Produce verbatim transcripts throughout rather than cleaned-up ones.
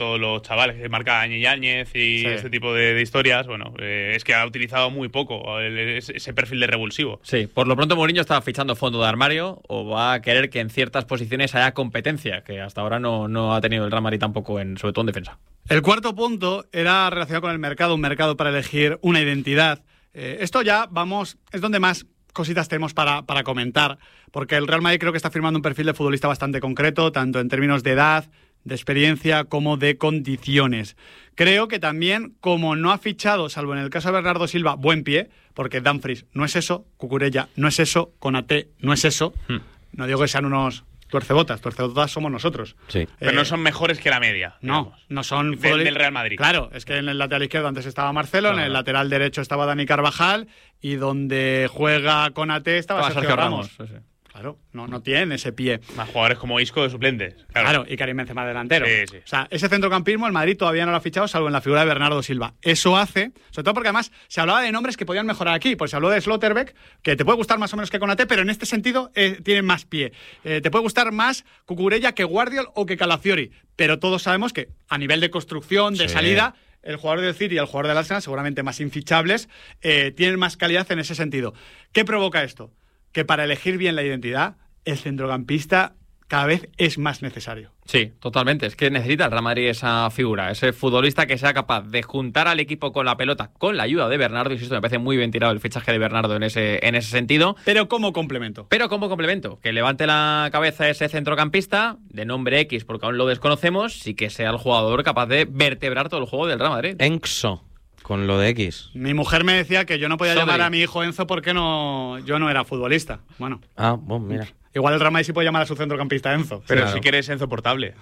todos los chavales que marca Áñez Yáñez y sí. este tipo de, de historias, bueno, eh, es que ha utilizado muy poco el, ese, ese perfil de revulsivo. Sí, por lo pronto Mourinho está fichando fondo de armario o va a querer que en ciertas posiciones haya competencia, que hasta ahora no, no ha tenido el Real Madrid tampoco, en, sobre todo en defensa. El cuarto punto era relacionado con el mercado, un mercado para elegir una identidad. Eh, esto ya, vamos, es donde más cositas tenemos para, para comentar, porque el Real Madrid creo que está firmando un perfil de futbolista bastante concreto, tanto en términos de edad, de experiencia, como de condiciones. Creo que también, como no ha fichado, salvo en el caso de Bernardo Silva, buen pie, porque Dumfries no es eso, Cucurella no es eso, Konaté no es eso, hmm. no digo que sean unos tuercebotas, tuercebotas somos nosotros. Sí. Pero eh, no son mejores que la media. No, digamos. no son... Del, del Real Madrid. Claro, es que en el lateral izquierdo antes estaba Marcelo, claro. en el lateral derecho estaba Dani Carvajal y donde juega Konaté estaba Sergio, Sergio Ramos. Ramos. Sí, sí. Claro, no, no tienen ese pie. Más jugadores como Isco de suplentes. Claro, claro y Karim Benzema delantero. Sí, sí. O sea, ese centrocampismo el Madrid todavía no lo ha fichado, salvo en la figura de Bernardo Silva. Eso hace, sobre todo porque además se hablaba de nombres que podían mejorar aquí. Pues se habló de Slotterbeck, que te puede gustar más o menos que Konaté, pero en este sentido eh, tiene más pie. Eh, te puede gustar más Cucurella que Guardiol o que Calafiori. Pero todos sabemos que a nivel de construcción, de sí. salida, el jugador del City y el jugador del Arsenal, seguramente más infichables, eh, tienen más calidad en ese sentido. ¿Qué provoca esto? Que para elegir bien la identidad, el centrocampista cada vez es más necesario. Sí, totalmente. Es que necesita el Real Madrid esa figura, ese futbolista que sea capaz de juntar al equipo con la pelota, con la ayuda de Bernardo. Insisto, me parece muy bien tirado el fichaje de Bernardo en ese, en ese sentido. Pero como complemento. Pero como complemento. Que levante la cabeza ese centrocampista, de nombre X, porque aún lo desconocemos, y que sea el jugador capaz de vertebrar todo el juego del Real Madrid. Enzo. Con lo de X. Mi mujer me decía que yo no podía Sobri. llamar a mi hijo Enzo porque no, yo no era futbolista. Bueno. Ah, bueno, mira. Igual el Real Madrid sí puede llamar a su centrocampista Enzo. Pero claro. si quieres Enzo Portable.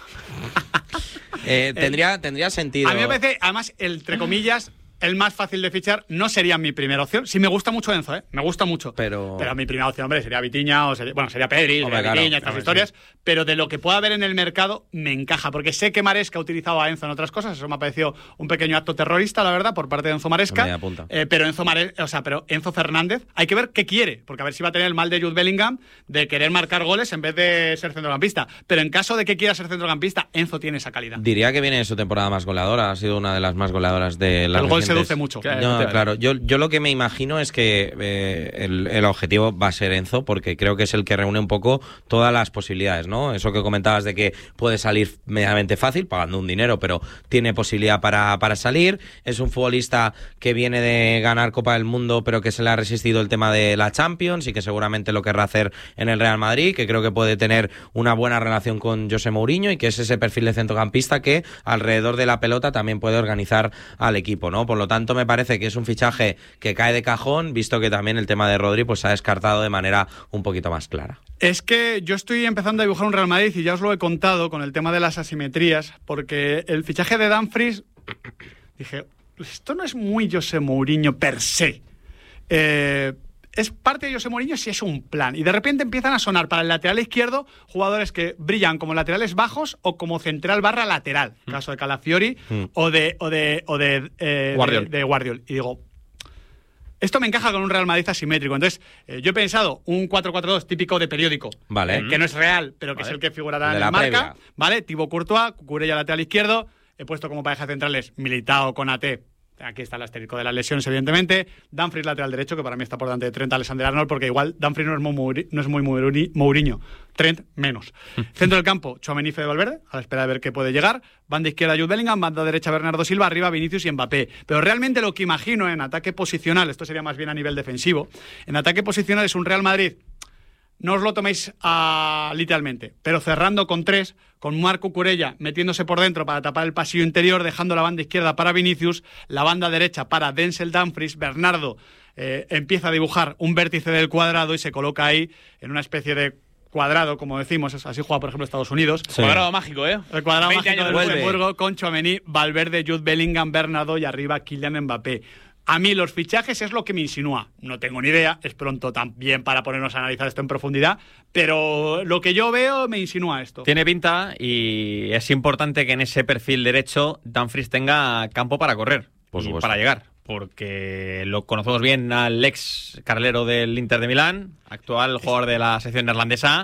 eh, tendría, tendría sentido. A mí me parece, además, el, entre comillas, el más fácil de fichar no sería mi primera opción. Sí me gusta mucho Enzo, ¿eh? Me gusta mucho. Pero, pero mi primera opción, hombre, sería Vitinha o sería, bueno, sería Pedri, hombre, sería claro, Vitinha, estas hombre, historias. Sí. Pero de lo que pueda haber en el mercado, me encaja. Porque sé que Maresca ha utilizado a Enzo en otras cosas. Eso me ha parecido un pequeño acto terrorista, la verdad, por parte de Enzo Maresca. Eh, pero Enzo Mare... o sea, pero Enzo Fernández, hay que ver qué quiere. Porque a ver si va a tener el mal de Jude Bellingham de querer marcar goles en vez de ser centrocampista. Pero en caso de que quiera ser centrocampista, Enzo tiene esa calidad. Diría que viene en su temporada más goleadora. Ha sido una de las más goleadoras de la. El gol recientes... seduce mucho. No, claro. Yo, yo lo que me imagino es que eh, el, el objetivo va a ser Enzo, porque creo que es el que reúne un poco todas las posibilidades, ¿no? Eso que comentabas de que puede salir medianamente fácil, pagando un dinero, pero tiene posibilidad para, para salir. Es un futbolista que viene de ganar Copa del Mundo, pero que se le ha resistido el tema de la Champions y que seguramente lo querrá hacer en el Real Madrid, que creo que puede tener una buena relación con José Mourinho y que es ese perfil de centrocampista que alrededor de la pelota también puede organizar al equipo, ¿no? Por lo tanto, me parece que es un fichaje que cae de cajón, visto que también el tema de Rodri pues se ha descartado de manera un poquito más clara. Es que yo estoy empezando a dibujar un Real Madrid y ya os lo he contado con el tema de las asimetrías, porque el fichaje de Dumfries, dije, esto no es muy José Mourinho per se. Eh, es parte de José Mourinho si es un plan. Y de repente empiezan a sonar para el lateral izquierdo jugadores que brillan como laterales bajos o como central barra lateral. Mm. Caso de Calafiori mm. o de, o de, o de, eh, Guardiol. de, de Guardiol. Y digo, esto me encaja con un Real Madrid asimétrico. Entonces, eh, yo he pensado un cuatro cuatro dos típico de periódico. Vale. Eh, que no es real, pero que vale. es el que figurará de en la el marca. previa. ¿Vale? Thibaut Courtois, Cucurella lateral izquierdo. He puesto como pareja centrales Militao, Konaté. Aquí está el asterisco de las lesiones, evidentemente. Dumfries lateral derecho, que para mí está por delante de Trent Alexander-Arnold, porque igual Dumfries no es muy, Mouri, no es muy Mouri, Mourinho. Trent, menos. Centro del campo, Tchouaméni, Fede Valverde, a la espera de ver qué puede llegar. Banda izquierda, Jude Bellingham. Banda derecha, Bernardo Silva. Arriba, Vinicius y Mbappé. Pero realmente lo que imagino en ataque posicional, esto sería más bien a nivel defensivo, en ataque posicional es un Real Madrid, no os lo toméis uh, literalmente, pero cerrando con tres, con Marc Cucurella metiéndose por dentro para tapar el pasillo interior, dejando la banda izquierda para Vinicius, la banda derecha para Denzel Dumfries. Bernardo eh, empieza a dibujar un vértice del cuadrado y se coloca ahí en una especie de cuadrado, como decimos, así juega por ejemplo Estados Unidos. Sí. Cuadrado mágico, ¿eh? El cuadrado mágico del vuelve. Luxemburgo, con Tchouaméni, Valverde, Jude Bellingham, Bernardo y arriba Kylian Mbappé. A mí los fichajes es lo que me insinúa. No tengo ni idea, es pronto también para ponernos a analizar esto en profundidad, pero lo que yo veo me insinúa esto. Tiene pinta y es importante que en ese perfil derecho Dumfries tenga campo para correr Por y supuesto. para llegar, porque lo conocemos bien al ex carrilero del Inter de Milán, actual jugador de la selección neerlandesa,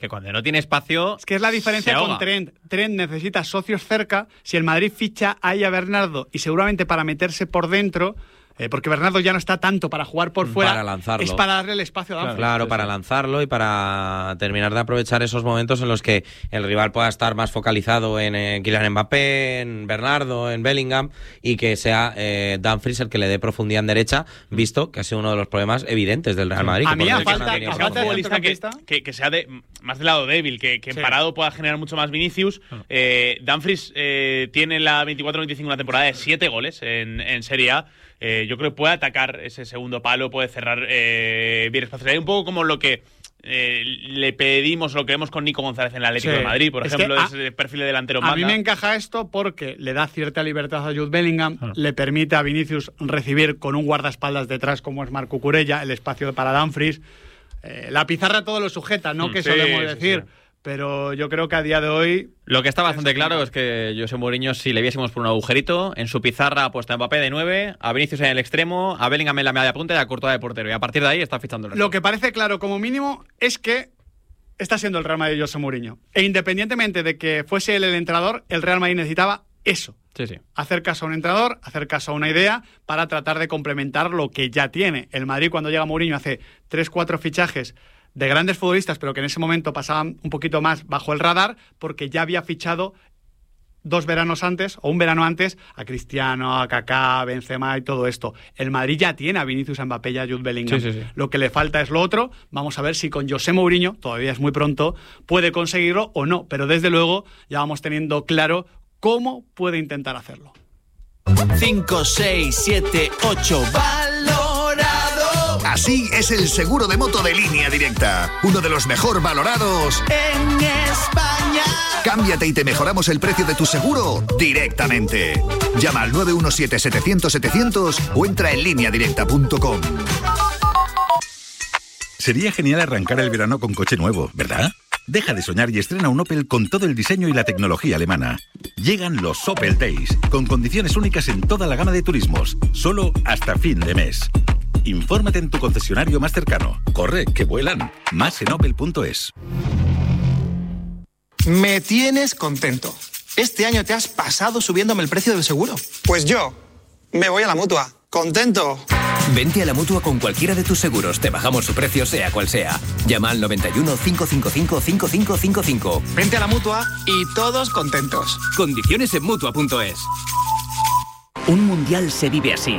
que cuando no tiene espacio... Es que es la diferencia se con ahoga. Trent. Trent necesita socios cerca. Si el Madrid ficha ahí a Bernardo y seguramente para meterse por dentro, eh, porque Bernardo ya no está tanto para jugar por fuera, Para lanzarlo. es para darle el espacio a Dumfries. Claro, para lanzarlo y para terminar de aprovechar esos momentos en los que el rival pueda estar más focalizado en eh, Kylian Mbappé, en Bernardo, en Bellingham, y que sea eh, Dumfries el que le dé profundidad en derecha, visto que ha sido uno de los problemas evidentes del Real Madrid. A que mí por a derecha falta- no ha tenido a Que sea un falta de futbolista que, centrocampista. que, que sea de, más del lado débil, que, que en Sí. parado pueda generar mucho más Vinicius. Eh, Dumfries eh, tiene la veinticuatro veinticinco una temporada de siete goles en, en Serie A. Eh, yo creo que puede atacar ese segundo palo, puede cerrar eh, bien espacio. Sería un poco como lo que eh, le pedimos, lo que vemos con Nico González en el Atlético Sí. de Madrid, por Es ejemplo, que a- ese perfil de delantero en A banda. mí me encaja esto porque le da cierta libertad a Jude Bellingham, le permite a Vinicius recibir con un guardaespaldas detrás como es Marco Cucurella, el espacio para Dumfries. Eh, la pizarra todo lo sujeta, ¿no? Mm, que sí, solemos sí, decir. sí. Pero yo creo que a día de hoy... Lo que está bastante claro es que José Mourinho, si le viésemos por un agujerito, en su pizarra ha puesto a Mbappé de nueve, a Vinicius en el extremo, a Bellingham en la media punta y a Courtois de portero. Y a partir de ahí está fichando el resto. Lo que parece claro como mínimo es que está siendo el Real Madrid José Mourinho. E independientemente de que fuese él el entrenador, el Real Madrid necesitaba eso. Sí, sí. Hacer caso a un entrenador, hacer caso a una idea para tratar de complementar lo que ya tiene. El Madrid, cuando llega Mourinho, hace tres, cuatro fichajes de grandes futbolistas, pero que en ese momento pasaban un poquito más bajo el radar, porque ya había fichado dos veranos antes, o un verano antes, a Cristiano, a Kaká, a Benzema y todo esto. El Madrid ya tiene a Vinicius, a Mbappé y a Jude Bellingham. Sí, sí, sí. Lo que le falta es lo otro. Vamos a ver si con José Mourinho, todavía es muy pronto, puede conseguirlo o no. Pero desde luego ya vamos teniendo claro cómo puede intentar hacerlo. cinco, seis, siete, ocho. Valorado Así es el seguro de moto de Línea Directa. Uno de los mejor valorados. en España. Cámbiate y te mejoramos el precio de tu seguro directamente. Llama al nueve uno siete, setecientos, setecientos o entra en línea directa punto com. Sería genial arrancar el verano con coche nuevo, ¿verdad? Deja de soñar y estrena un Opel con todo el diseño y la tecnología alemana. Llegan los Opel Days, con condiciones únicas en toda la gama de turismos, solo hasta fin de mes. Infórmate en tu concesionario más cercano. Corre, que vuelan. Más en opel punto es. Me tienes contento. Este año te has pasado subiéndome el precio del seguro. Pues yo me voy a la Mutua. ¡Contento! Vente a la Mutua con cualquiera de tus seguros. Te bajamos su precio sea cual sea. Llama al noventa y uno, cinco cinco cinco, cinco cinco cinco cinco. Vente a la Mutua y todos contentos. Condiciones en Mutua punto es. Un mundial se vive así.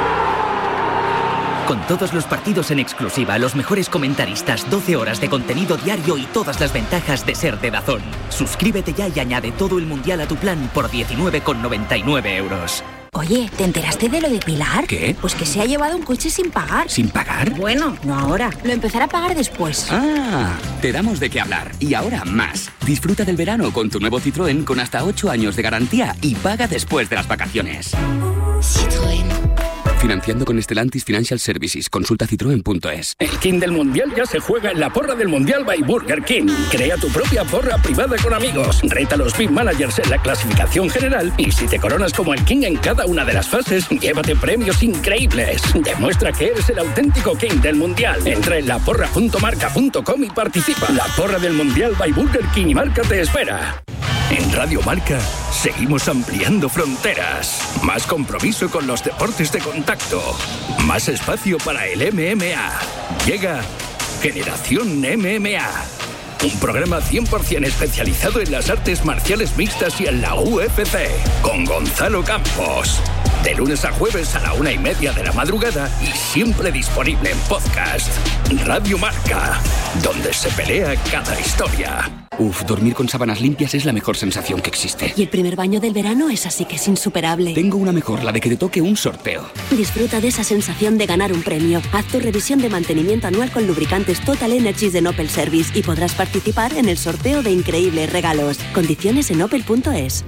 Con todos los partidos en exclusiva, los mejores comentaristas, doce horas de contenido diario y todas las ventajas de ser de DAZN. Suscríbete ya y añade todo el mundial a tu plan por diecinueve con noventa y nueve euros. Oye, ¿te enteraste de lo de Pilar? ¿Qué? Pues que se ha llevado un coche sin pagar. ¿Sin pagar? Bueno, no ahora. Lo empezará a pagar después. Ah, te damos de qué hablar. Y ahora más. Disfruta del verano con tu nuevo Citroën con hasta ocho años de garantía y paga después de las vacaciones. Citroën. Financiando con Stellantis Financial Services. Consulta citroen punto es. El King del Mundial ya se juega en la porra del Mundial by Burger King. Crea tu propia porra privada con amigos. Reta a los Big Managers en la clasificación general y si te coronas como el King en cada una de las fases, llévate premios increíbles. Demuestra que eres el auténtico King del Mundial. Entra en la porra punto marca punto com y participa. La porra del Mundial by Burger King y Marca te espera. En Radio Marca seguimos ampliando fronteras. Más compromiso con los deportes de contacto. Más espacio para el M M A. Llega Generación M M A. Un programa cien por ciento especializado en las artes marciales mixtas y en la U F C. Con Gonzalo Campos. De lunes a jueves a la una y media de la madrugada y siempre disponible en podcast. Radio Marca, donde se pelea cada historia. Uf, dormir con sábanas limpias es la mejor sensación que existe. Y el primer baño del verano es así que es insuperable. Tengo una mejor, la de que te toque un sorteo. Disfruta de esa sensación de ganar un premio. Haz tu revisión de mantenimiento anual con lubricantes Total Energies de Opel Service y podrás participar en el sorteo de increíbles regalos. Condiciones en opel punto es.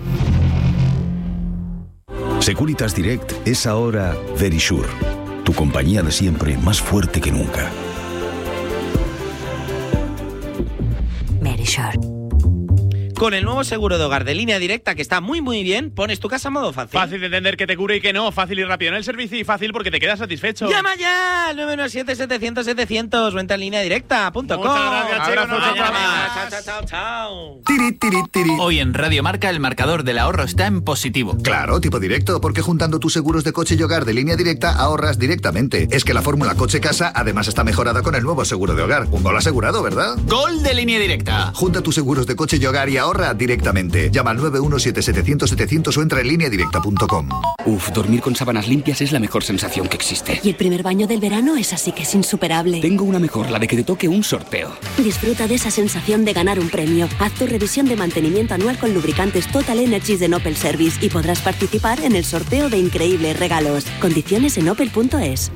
Securitas Direct es ahora Verisure, tu compañía de siempre más fuerte que nunca. Verisure. Con el nuevo seguro de hogar de Línea Directa, que está muy muy bien, pones tu casa a modo fácil. Fácil de entender que te cubre y que no, fácil y rápido en el servicio y fácil porque te quedas satisfecho. ¡Llama ya! nueve uno siete, setecientos, setecientos o entra en línea directa punto com. Muchas gracias, chicos. Abrazo, Nos vemos. Chao, chao, chao, chao. Tiri, tiri, tiri. Hoy en Radio Marca el marcador del ahorro está en positivo. Claro, tipo directo, porque juntando tus seguros de coche y hogar de Línea Directa ahorras directamente. Es que la fórmula coche-casa además está mejorada con el nuevo seguro de hogar. Un gol asegurado, ¿verdad? Gol de Línea Directa. Junta tus seguros de coche y hogar y ahorra directamente. Llama al nueve uno siete, setecientos, setecientos o entra en línea directa punto com. Uf, dormir con sábanas limpias es la mejor sensación que existe. Y el primer baño del verano es así que es insuperable. Tengo una mejor, la de que te toque un sorteo. Disfruta de esa sensación de ganar un premio. Haz tu revisión de mantenimiento anual con lubricantes Total Energies de Opel Service y podrás participar en el sorteo de increíbles regalos. Condiciones en opel punto es.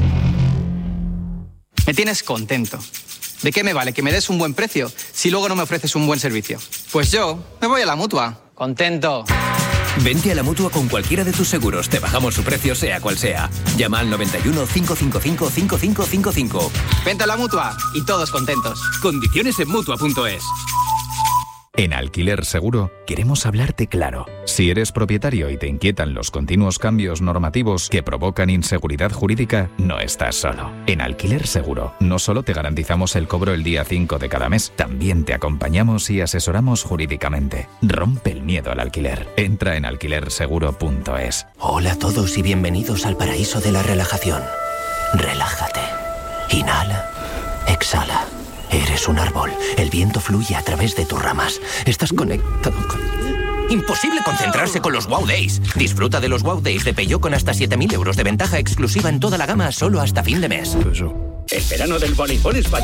Me tienes contento. ¿De qué me vale que me des un buen precio si luego no me ofreces un buen servicio? Pues yo me voy a la Mutua. Contento. Vente a la Mutua con cualquiera de tus seguros. Te bajamos su precio sea cual sea. Llama al noventa y uno, cinco cinco cinco, cinco cinco cinco cinco. Vente a la Mutua y todos contentos. Condiciones en mutua punto es. En Alquiler Seguro queremos hablarte claro. Si eres propietario y te inquietan los continuos cambios normativos que provocan inseguridad jurídica, no estás solo. En Alquiler Seguro no solo te garantizamos el cobro el día cinco de cada mes, también te acompañamos y asesoramos jurídicamente. Rompe el miedo al alquiler. Entra en alquiler seguro punto es. Hola a todos y bienvenidos al paraíso de la relajación. Relájate. Inhala. Exhala. Eres un árbol. El viento fluye a través de tus ramas. Estás conectado con... Imposible concentrarse con los Wow Days. Disfruta de los Wow Days de Peugeot con hasta siete mil euros de ventaja exclusiva en toda la gama solo hasta fin de mes. El verano del voleibol español